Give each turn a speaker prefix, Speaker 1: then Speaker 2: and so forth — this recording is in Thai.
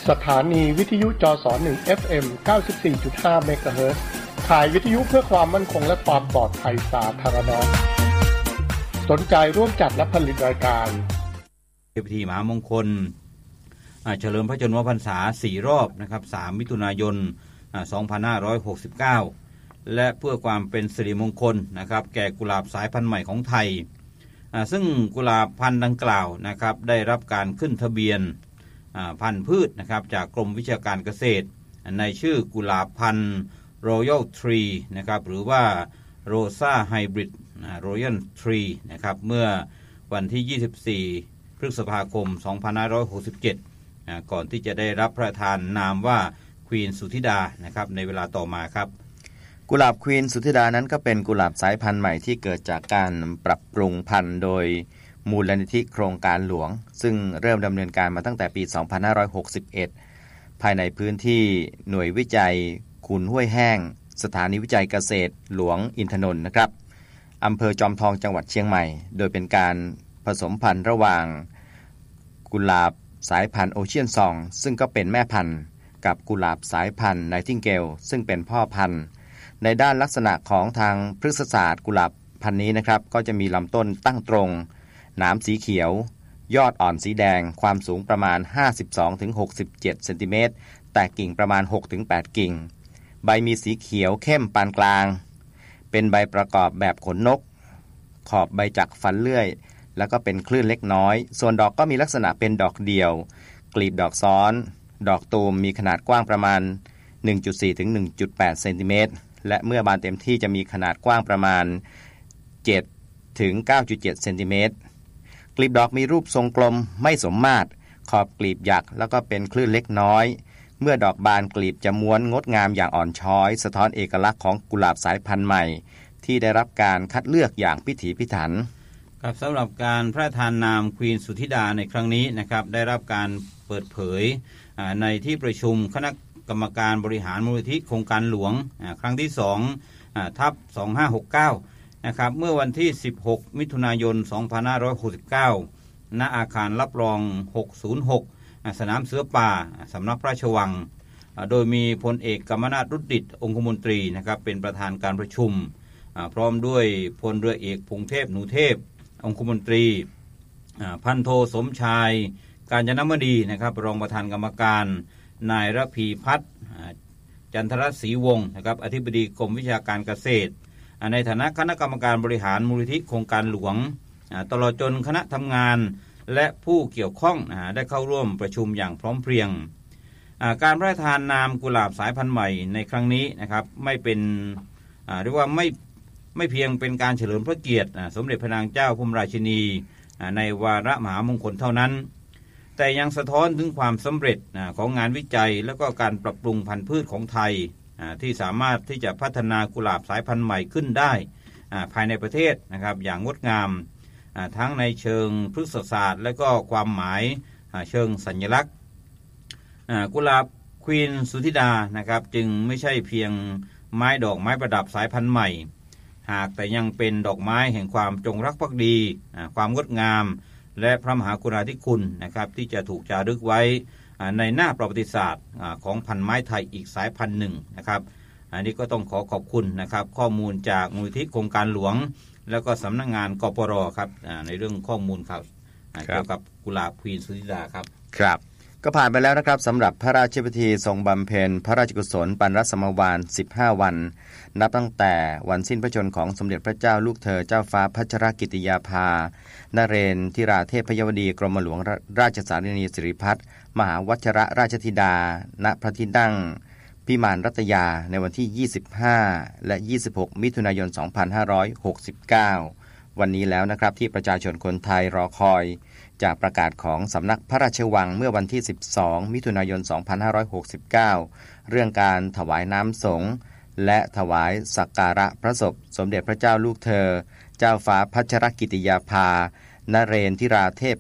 Speaker 1: สถานีวิทยุจส1 FM 94.5 เมกะเฮิรตซ์ข่ายวิทยุเพื่อความมั่นคงและความปลอดภัยสาธารณะสนใจร่วมจัดและผลิตรายการ
Speaker 2: พิธีมหามงคลเฉลิมพระชนมพรรษา4รอบนะครับ3มิถุนายน2569และเพื่อความเป็นสิริมงคลนะครับแก่กุหลาบสายพันธุ์ใหม่ของไทยซึ่งกุหลาบพันธุ์ดังกล่าวนะครับได้รับการขึ้นทะเบียนพันธุ์พืชนะครับจากกรมวิชาการเกษตรในชื่อกุหลาบพันธุ์ Royal Tree นะครับหรือว่า Rosa Hybrid Royal Tree นะครับเมื่อวันที่24พฤษภาคม2567ก่อนที่จะได้รับพระราชทานนามว่าควีนสุธิดานะครับในเวลาต่อมาครับ
Speaker 3: กุหลาบควีนสุธิดานั้นก็เป็นกุหลาบสายพันธุ์ใหม่ที่เกิดจากการปรับปรุงพันธุ์โดยมูลนิธิโครงการหลวงซึ่งเริ่มดำเนินการมาตั้งแต่ปี 2561 ภายในพื้นที่หน่วยวิจัยขุนห้วยแห้งสถานีวิจัยเกษตรหลวงอินทนนท์นะครับอำเภอจอมทองจังหวัดเชียงใหม่โดยเป็นการผสมพันธุ์ระหว่างกุหลาบสายพันธุ์โอเชียนซองซึ่งก็เป็นแม่พันธุ์กับกุหลาบสายพันธุ์ไนทิงเกลซึ่งเป็นพ่อพันธุ์ในด้านลักษณะของทางพฤกษศาสตร์กุหลาบพันธุ์นี้นะครับก็จะมีลำต้นตั้งตรงหนามสีเขียวยอดอ่อนสีแดงความสูงประมาณ 52-67 เซนติเมตรแตกกิ่งประมาณ 6-8 กิ่งใบมีสีเขียวเข้มปานกลางเป็นใบประกอบแบบขนนกขอบใบจักรฟันเลื่อยแล้วก็เป็นคลื่นเล็กน้อยส่วนดอกก็มีลักษณะเป็นดอกเดี่ยวกลีบดอกซ้อนดอกตูมมีขนาดกว้างประมาณ 1.4-1.8 เซนติเมตรและเมื่อบานเต็มที่จะมีขนาดกว้างประมาณ 7-9.7 เซนติเมตรกลีบดอกมีรูปทรงกลมไม่สมมาตรขอบกลีบหยักแล้วก็เป็นคลื่นเล็กน้อยเมื่อดอกบานกลีบจะม้วนงดงามอย่างอ่อนช้อยสะท้อนเอกลักษณ์ของกุหลาบสายพันธุ์ใหม่ที่ได้รับการคัดเลือกอย่างพิถีพิถัน
Speaker 2: ครับสำหรับการพระราชทานนามควีนสุธิดาในครั้งนี้นะครับได้รับการเปิดเผยในที่ประชุมคณะกรรมการบริหารมูลนิธิโครงการหลวงครั้งที่2/2569นะครับเมื่อวันที่16มิถุนายน2569ณอาคารรับรอง606สนามเสือป่าสำนักพระราชวังโดยมีพลเอกกมนาถ รุตดิษฐ์องคมนตรีนะครับเป็นประธานการประชุมพร้อมด้วยพลเรือเอกพงษ์เทพหนูเทพองคมนตรีพันโทสมชายกาญจนมดีนะครับรองประธานกรรมการนายระพีพัฒน์จันทรศรีวงศ์นะครับอธิบดีกรมวิชาการเกษตรในฐานะคณะกรรมการบริหารมูลนิธิโครงการหลวงตลอดจนคณะทำงานและผู้เกี่ยวข้องได้เข้าร่วมประชุมอย่างพร้อมเพรียงการพระราชทานนามกุหลาบสายพันธุ์ใหม่ในครั้งนี้นะครับไม่เป็นเรียกว่าไม่เพียงเป็นการเฉลิมพระเกียรติสมเด็จพระนางเจ้าพระบรมราชินีในวาระมหามงคลเท่านั้นแต่ยังสะท้อนถึงความสำเร็จของงานวิจัยและก็การปรับปรุงพันธุ์พืชของไทยที่สามารถที่จะพัฒนากุหลาบสายพันธุ์ใหม่ขึ้นได้ภายในประเทศนะครับอย่างงดงามทั้งในเชิงพฤกษศาสตร์และก็ความหมายเชิงสัญลักษณ์กุหลาบควีนสุธิดานะครับจึงไม่ใช่เพียงไม้ดอกไม้ประดับสายพันธุ์ใหม่หากแต่ยังเป็นดอกไม้แห่งความจงรักภักดีความงดงามและพระมหากรุณาธิคุณนะครับที่จะถูกจารึกไว้ในหน้าประวัติศาสตร์ของพันธุ์ไม้ไทยอีกสายพันธุ์หนึ่งนะครับอันนี้ก็ต้องขอบคุณนะครับข้อมูลจากมูลนิธิโครงการหลวงแล้วก็สำนักงานกปรครับในเรื่องข้อมูลครับเกี่ยวกับกุหลาบควีนสุธิดาครับ
Speaker 3: ครับก็ผ่านไปแล้วนะครับสำหรับพระราชพิธีทรงบำเพ็ญพระราชกุศลปันรสมวาล15วันนับตั้งแต่วันสิ้นพระชนม์ของสมเด็จพระเจ้าลูกเธอเจ้าฟ้าพัชรกิติยาภานเรนทิราเทพยวดีกรมหลวงราชสารินีสิริพัฒน์มหาวัชรราชธิดาณพระที่นั่งพิมานรัตยาในวันที่25และ26มิถุนายน2569วันนี้แล้วนะครับที่ประชาชนคนไทยรอคอยจากประกาศของสำนักพระราชวังเมื่อวันที่12มิถุนายน2569เรื่องการถวายน้ำสงฆ์และถวายสักการะพระศพสมเด็จพระเจ้าลูกเธอเจ้าฟ้าพัชรกิติยาภานเรนทิราเทพ